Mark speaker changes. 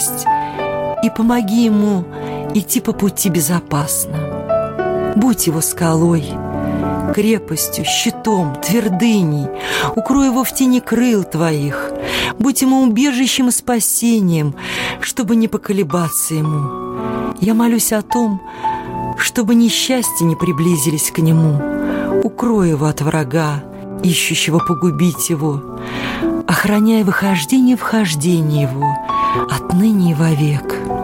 Speaker 1: милость и помоги ему идти по пути безопасно. Будь его скалой, крепостью, щитом, твердыней. Укрой его в тени крыл твоих. Будь ему убежищем и спасением, чтобы не поколебаться ему. Я молюсь о том, чтобы несчастья не приблизились к нему. Укрой его от врага, ищущего погубить его, охраняя выхождение и вхождение его отныне и вовек.